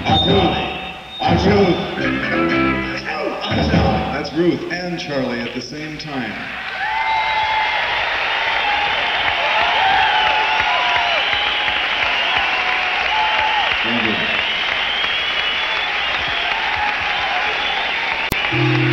That's Ruth. That's Ruth and Charlie at the same time. Thank you.